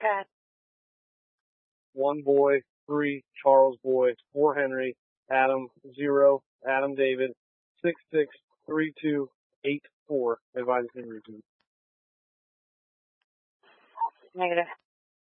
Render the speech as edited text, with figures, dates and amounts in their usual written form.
Pass. 1 boy, 3 Charles boy, 4 Henry, Adam 0, Adam David, 663284. Advise Henry. Negative.